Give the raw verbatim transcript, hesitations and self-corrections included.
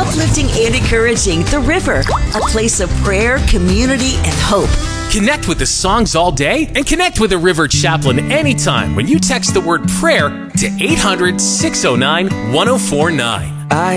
uplifting and encouraging The River, a place of prayer, community, and hope. Connect with the songs all day and connect with the River Chaplain anytime when you text the word prayer to eight hundred, six oh nine, one oh four nine. I